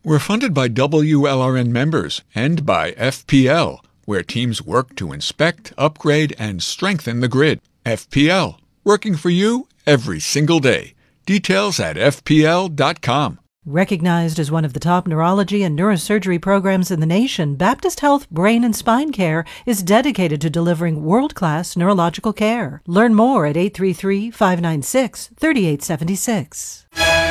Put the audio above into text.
We're funded by WLRN members and by FPL, where teams work to inspect, upgrade, and strengthen the grid. FPL, working for you every single day. Details at fpl.com. Recognized as one of the top neurology and neurosurgery programs in the nation, Baptist Health Brain and Spine Care is dedicated to delivering world-class neurological care. Learn more at 833-596-3876.